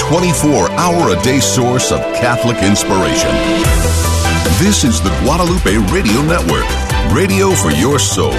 24-hour-a-day source of Catholic inspiration. This is the Guadalupe Radio Network, radio for your soul.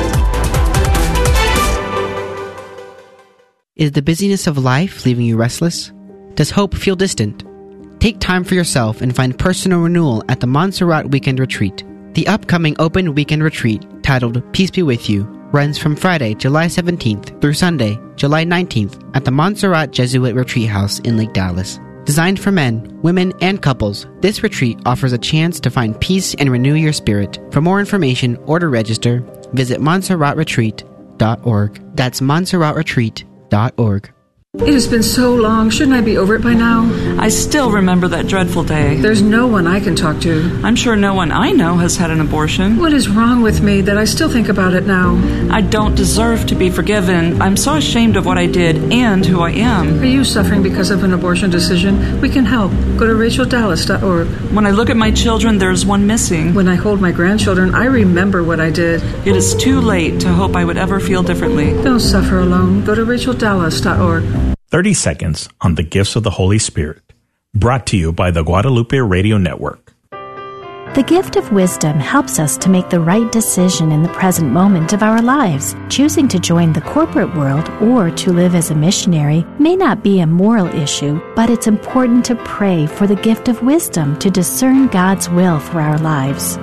Is the busyness of life leaving you restless? Does hope feel distant? Take time for yourself and find personal renewal at the Montserrat Weekend Retreat. The upcoming open weekend retreat, titled Peace Be With You, runs from Friday, July 17th through Sunday, July 19th at the Montserrat Jesuit Retreat House in Lake Dallas. Designed for men, women, and couples, this retreat offers a chance to find peace and renew your spirit. For more information or to register, visit MontserratRetreat.org. That's MontserratRetreat.org. It has been so long. Shouldn't I be over it by now? I still remember that dreadful day. There's no one I can talk to. I'm sure no one I know has had an abortion. What is wrong with me that I still think about it now? I don't deserve to be forgiven. I'm so ashamed of what I did and who I am. Are you suffering because of an abortion decision? We can help. Go to RachelDallas.org. When I look at my children, there's one missing. When I hold my grandchildren, I remember what I did. It is too late to hope I would ever feel differently. Don't suffer alone. Go to RachelDallas.org. 30 seconds on the gifts of the Holy Spirit. Brought to you by the Guadalupe Radio Network. The gift of wisdom helps us to make the right decision in the present moment of our lives. Choosing to join the corporate world or to live as a missionary may not be a moral issue, but it's important to pray for the gift of wisdom to discern God's will for our lives.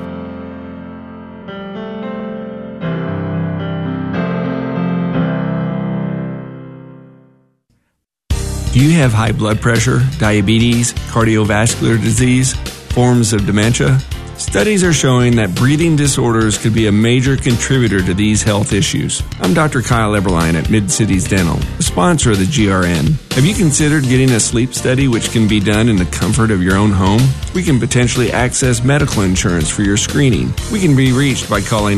Do you have high blood pressure, diabetes, cardiovascular disease, forms of dementia? Studies are showing that breathing disorders could be a major contributor to these health issues. I'm Dr. Kyle Eberline at Mid-Cities Dental, the sponsor of the GRN. Have you considered getting a sleep study which can be done in the comfort of your own home? We can potentially access medical insurance for your screening. We can be reached by calling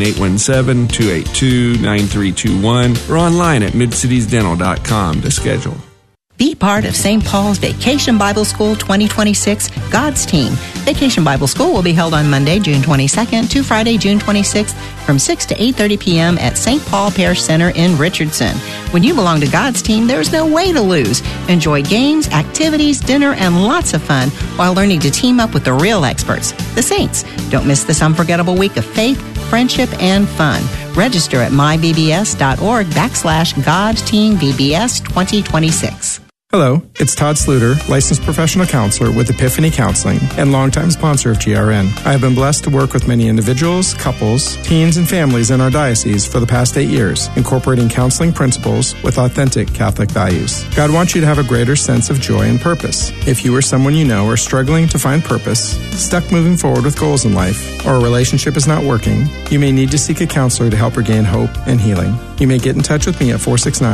817-282-9321 or online at midcitiesdental.com to schedule. Be part of St. Paul's Vacation Bible School 2026 God's Team. Vacation Bible School will be held on Monday, June 22nd to Friday, June 26th from 6 to 8:30 p.m. at St. Paul Parish Center in Richardson. When you belong to God's Team, there's no way to lose. Enjoy games, activities, dinner, and lots of fun while learning to team up with the real experts, the Saints. Don't miss this unforgettable week of faith, friendship, and fun. Register at mybbs.org/GodTeamVBS 2026. Hello, it's Todd Sluter, licensed professional counselor with Epiphany Counseling and longtime sponsor of GRN. I have been blessed to work with many individuals, couples, teens, and families in our diocese for the past 8 years, incorporating counseling principles with authentic Catholic values. God wants you to have a greater sense of joy and purpose. If you or someone you know are struggling to find purpose, stuck moving forward with goals in life, or a relationship is not working, you may need to seek a counselor to help regain hope and healing. You may get in touch with me at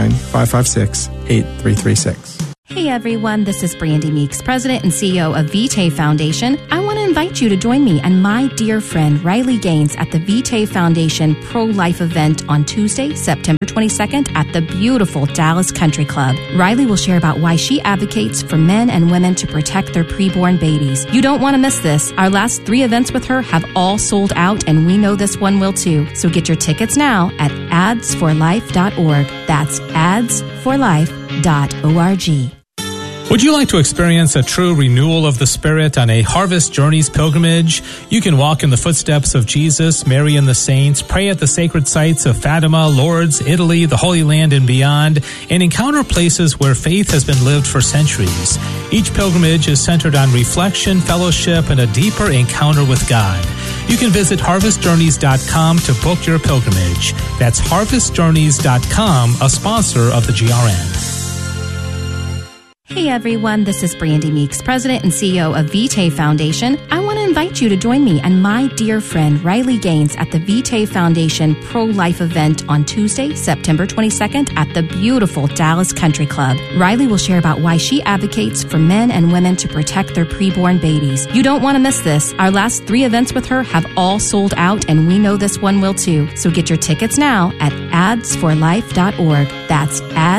469-556-8336. Hey everyone, this is Brandy Meeks, President and CEO of Vitae Foundation. I want to invite you to join me and my dear friend Riley Gaines at the Vitae Foundation Pro-Life event on Tuesday, September 22nd at the beautiful Dallas Country Club. Riley will share about why she advocates for men and women to protect their preborn babies. You don't want to miss this. Our last 3 events with her have all sold out, and we know this one will too. So get your tickets now at adsforlife.org. That's adsforlife.org. Would you like to experience a true renewal of the Spirit on a Harvest Journeys pilgrimage? You can walk in the footsteps of Jesus, Mary, and the saints, pray at the sacred sites of Fatima, Lourdes, Italy, the Holy Land, and beyond, and encounter places where faith has been lived for centuries. Each pilgrimage is centered on reflection, fellowship, and a deeper encounter with God. You can visit harvestjourneys.com to book your pilgrimage. That's harvestjourneys.com, a sponsor of the GRN. Hey everyone, this is Brandy Meeks, President and CEO of Vitae Foundation. I want to invite you to join me and my dear friend Riley Gaines at the Vitae Foundation Pro-Life event on Tuesday, September 22nd at the beautiful Dallas Country Club. Riley will share about why she advocates for men and women to protect their preborn babies. You don't want to miss this. Our last 3 events with her have all sold out, and we know this one will too. So get your tickets now at adsforlife.org. That's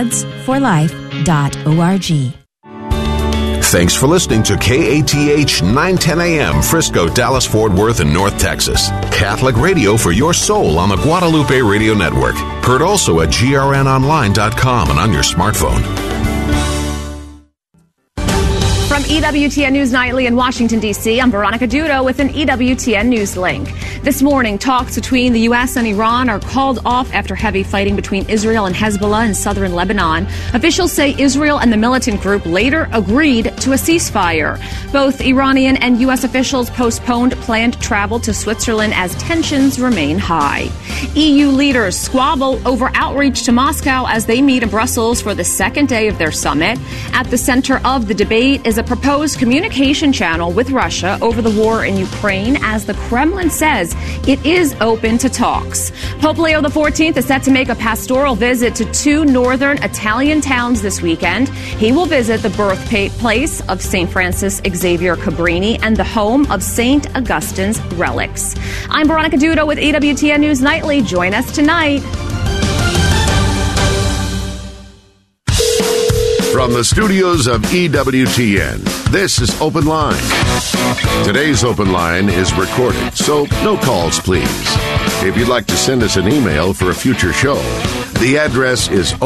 adsforlife.org. Thanks for listening to KATH 910 AM, Frisco, Dallas, Fort Worth, and North Texas. Catholic radio for your soul on the Guadalupe Radio Network. Heard also at grnonline.com and on your smartphone. From EWTN News Nightly in Washington, D.C., I'm Veronica Dudo with an EWTN News link. This morning, talks between the U.S. and Iran are called off after heavy fighting between Israel and Hezbollah in southern Lebanon. Officials say Israel and the militant group later agreed to a ceasefire. Both Iranian and U.S. officials postponed planned travel to Switzerland as tensions remain high. EU leaders squabble over outreach to Moscow as they meet in Brussels for the second day of their summit. At the center of the debate is a proposed communication channel with Russia over the war in Ukraine, as the Kremlin says it is open to talks. Pope Leo XIV is set to make a pastoral visit to two northern Italian towns this weekend. He will visit the birthplace of St. Francis Xavier Cabrini and the home of St. Augustine's relics. I'm Veronica Dudo with EWTN News Nightly. Join us tonight. From the studios of EWTN, this is Open Line. Today's Open Line is recorded, so no calls, please. If you'd like to send us an email for a future show, the address is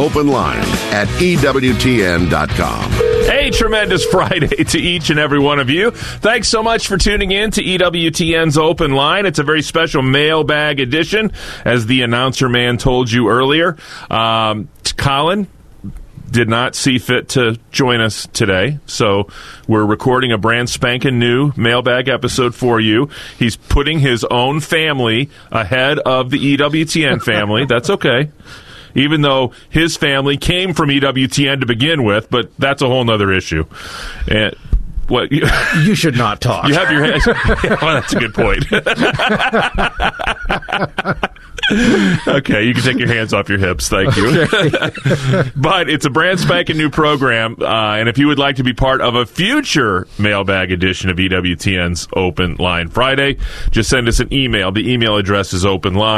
openline@EWTN.com. Hey, tremendous Friday to each and every one of you. Thanks so much for tuning in to EWTN's Open Line. It's a very special mailbag edition, as the announcer man told you earlier. Colin did not see fit to join us today, so we're recording a brand spanking new mailbag episode for you. He's putting his own family ahead of the EWTN family. That's okay, even though his family came from EWTN to begin with, but that's a whole nother issue. And what you should not talk. You have your hands. Well, that's a good point. Okay, you can take your hands off your hips. Thank you. But it's a brand spanking new program, and if you would like to be part of a future mailbag edition of EWTN's Open Line Friday, just send us an email. The email address is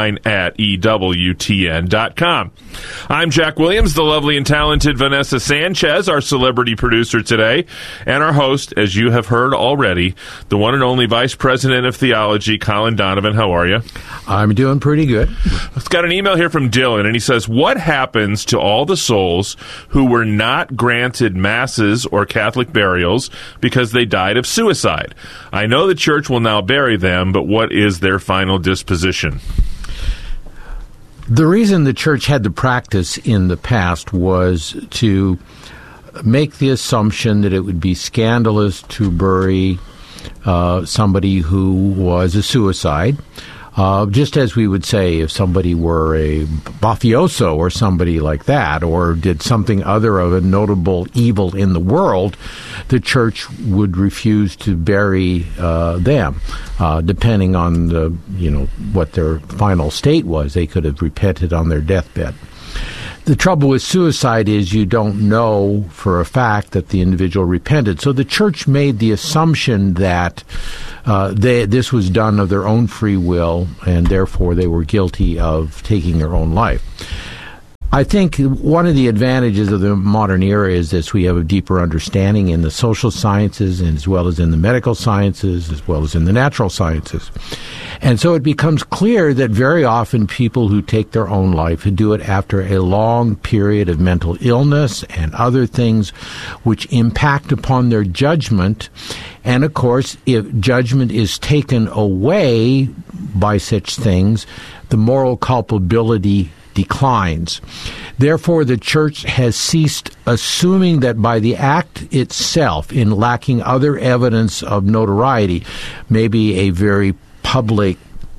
openline@EWTN.com. I'm Jack Williams, the lovely and talented Vanessa Sanchez, our celebrity producer today, and our host, as you have heard already, the one and only Vice President of Theology, Colin Donovan. How are you? I'm doing pretty good. I've got an email here from Dylan, and he says, what happens to all the souls who were not granted masses or Catholic burials because they died of suicide? I know the church will now bury them, but what is their final disposition? The reason the church had the practice in the past was to make the assumption that it would be scandalous to bury somebody who was a suicide. Just as we would say if somebody were a mafioso or somebody like that, or did something other of a notable evil in the world, the church would refuse to bury them, depending on what their final state was. They could have repented on their deathbed. The trouble with suicide is you don't know for a fact that the individual repented. So the church made the assumption that this was done of their own free will, and therefore they were guilty of taking their own life. I think one of the advantages of the modern era is this: we have a deeper understanding in the social sciences, and as well as in the medical sciences, as well as in the natural sciences. And so it becomes clear that very often people who take their own life do it after a long period of mental illness and other things which impact upon their judgment. And of course, if judgment is taken away by such things, the moral culpability declines. Therefore, the church has ceased assuming that by the act itself, in lacking other evidence of notoriety, maybe a very public,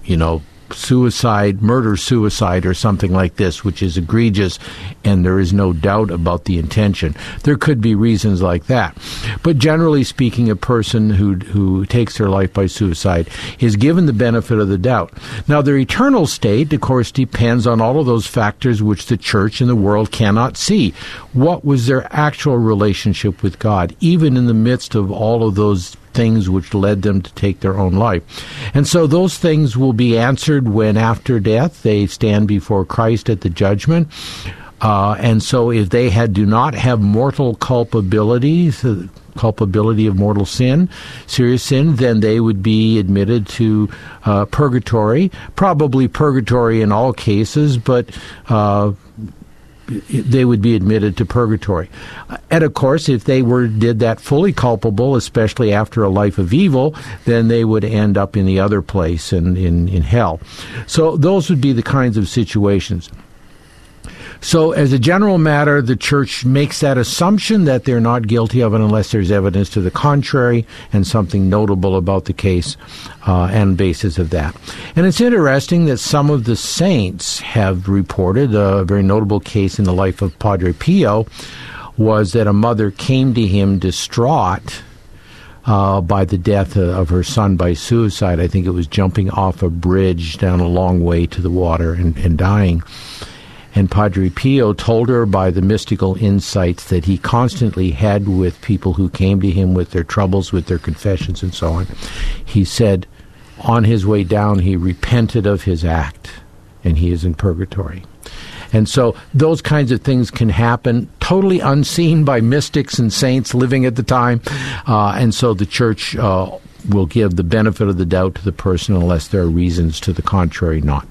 murder-suicide or something like this, which is egregious, and there is no doubt about the intention. There could be reasons like that. But generally speaking, a person who takes their life by suicide is given the benefit of the doubt. Now, their eternal state, of course, depends on all of those factors which the church and the world cannot see. What was their actual relationship with God, even in the midst of all of those things which led them to take their own life? And so those things will be answered when, after death, they stand before Christ at the judgment. And so if they do not have mortal culpability of mortal sin, serious sin, then they would be admitted to purgatory, probably purgatory in all cases, but they would be admitted to purgatory. And of course, if they did that fully culpable, especially after a life of evil, then they would end up in the other place, in hell. So those would be the kinds of situations. So as a general matter, the church makes that assumption that they're not guilty of it unless there's evidence to the contrary and something notable about the case and basis of that. And it's interesting that some of the saints have reported, a very notable case in the life of Padre Pio was that a mother came to him distraught by the death of her son by suicide. I think it was jumping off a bridge down a long way to the water and dying. And Padre Pio told her by the mystical insights that he constantly had with people who came to him with their troubles, with their confessions and so on. He said, on his way down, he repented of his act, and he is in purgatory. And so those kinds of things can happen totally unseen by mystics and saints living at the time. And so the church will give the benefit of the doubt to the person unless there are reasons to the contrary not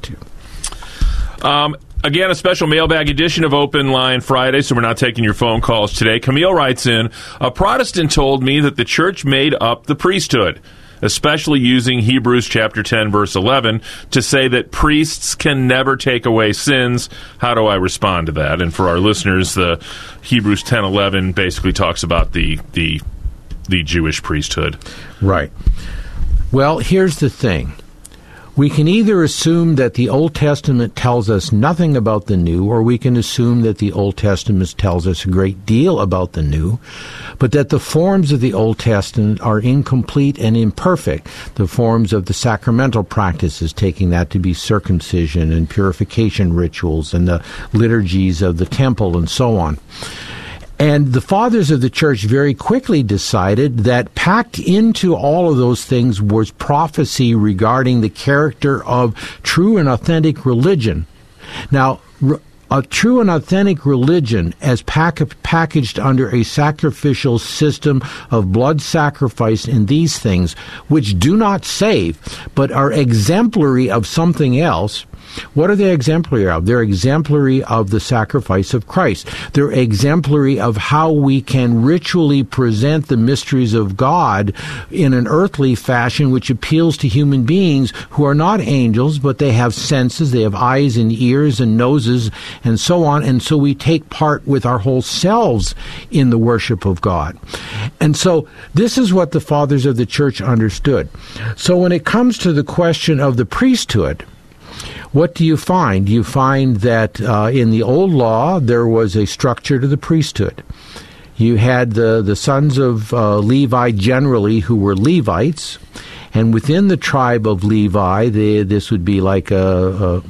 to. Again, a special mailbag edition of Open Line Friday, so we're not taking your phone calls today. Camille writes in, a Protestant told me that the church made up the priesthood, especially using Hebrews chapter 10, verse 11, to say that priests can never take away sins. How do I respond to that? And for our listeners, the Hebrews 10:11 basically talks about the Jewish priesthood. Right. Well, here's the thing. We can either assume that the Old Testament tells us nothing about the New, or we can assume that the Old Testament tells us a great deal about the New, but that the forms of the Old Testament are incomplete and imperfect. The forms of the sacramental practices, taking that to be circumcision and purification rituals and the liturgies of the temple and so on. And the fathers of the church very quickly decided that packed into all of those things was prophecy regarding the character of true and authentic religion. Now, a true and authentic religion as packaged under a sacrificial system of blood sacrifice in these things, which do not save, but are exemplary of something else. What are they exemplary of? They're exemplary of the sacrifice of Christ. They're exemplary of how we can ritually present the mysteries of God in an earthly fashion which appeals to human beings who are not angels, but they have senses, they have eyes and ears and noses and so on, and so we take part with our whole selves in the worship of God. And so this is what the fathers of the church understood. So when it comes to the question of the priesthood, what do you find? You find that in the old law, there was a structure to the priesthood. You had the sons of Levi generally who were Levites, and within the tribe of Levi, this would be like it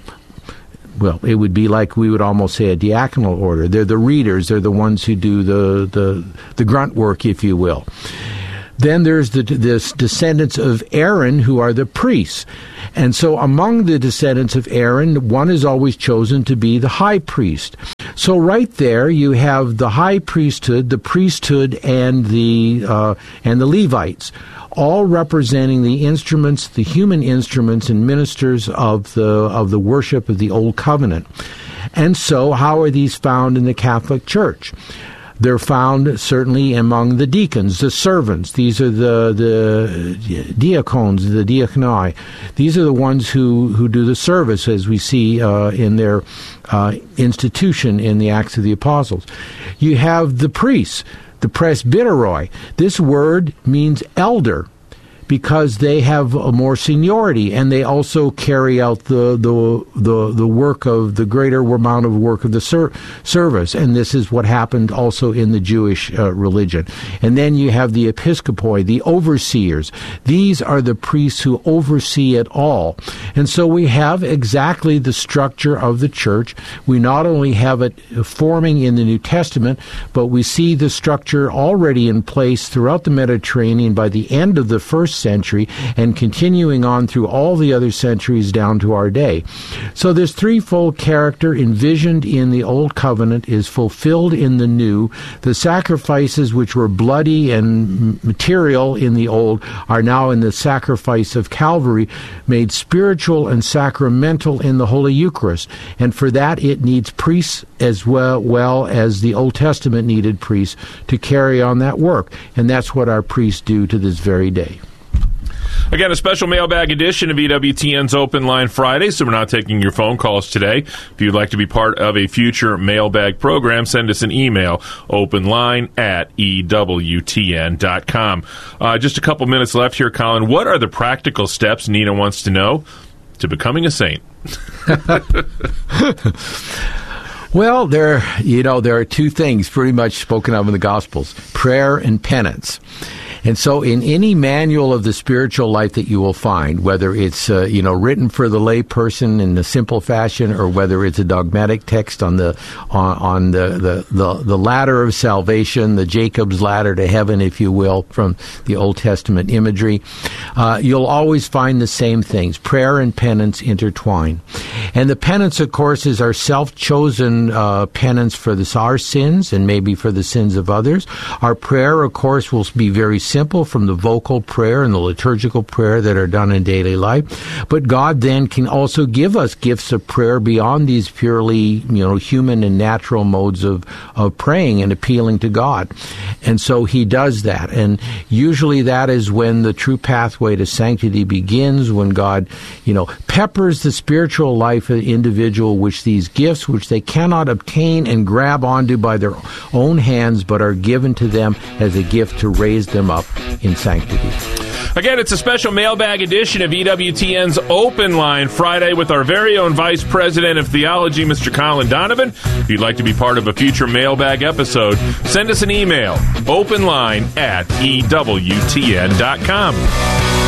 would be like we would almost say a diaconal order. They're the readers. They're the ones who do the grunt work, if you will. Then there's the descendants of Aaron who are the priests. And so among the descendants of Aaron, one is always chosen to be the high priest. So right there you have the high priesthood, the priesthood, and the Levites, all representing the instruments, the human instruments and ministers of the worship of the Old Covenant. And so how are these found in the Catholic Church? They're found certainly among the deacons, the servants. These are the diacones, the diaconoi. These are the ones who do the service, as we see in their institution in the Acts of the Apostles. You have the priests, the presbyteroi. This word means elder, because they have more seniority, and they also carry out the work of the greater amount of work of the service. And this is what happened also in the Jewish religion. And then you have the episcopoi, the overseers. These are the priests who oversee it all. And so we have exactly the structure of the church. We not only have it forming in the New Testament, but we see the structure already in place throughout the Mediterranean by the end of the first century and continuing on through all the other centuries down to our day. So this threefold character envisioned in the Old Covenant is fulfilled in the New. The sacrifices which were bloody and material in the Old are now in the sacrifice of Calvary, made spiritual and sacramental in the Holy Eucharist. And for that it needs priests as well as the Old Testament needed priests to carry on that work. And that's what our priests do to this very day. Again, a special mailbag edition of EWTN's Open Line Friday, so we're not taking your phone calls today. If you'd like to be part of a future mailbag program, send us an email, openline@EWTN.com. Just a couple minutes left here, Colin. What are the practical steps, Nina wants to know, to becoming a saint? Well, there are two things pretty much spoken of in the Gospels, prayer and penance. And so in any manual of the spiritual life that you will find, whether it's written for the lay person in a simple fashion, or whether it's a dogmatic text on the ladder of salvation, the Jacob's ladder to heaven, if you will, from the Old Testament imagery, you'll always find the same things. Prayer and penance intertwine. And the penance, of course, is our self-chosen penance for our sins and maybe for the sins of others. Our prayer, of course, will be very simple, from the vocal prayer and the liturgical prayer that are done in daily life. But God then can also give us gifts of prayer beyond these purely, human and natural modes of praying and appealing to God. And so he does that. And usually that is when the true pathway to sanctity begins, when God, peppers the spiritual life of the individual with these gifts, which they cannot obtain and grab onto by their own hands, but are given to them as a gift to raise them up in sanctity. Again, it's a special mailbag edition of EWTN's Open Line Friday with our very own Vice President of Theology, Mr. Colin Donovan. If you'd like to be part of a future mailbag episode, send us an email, openline@EWTN.com.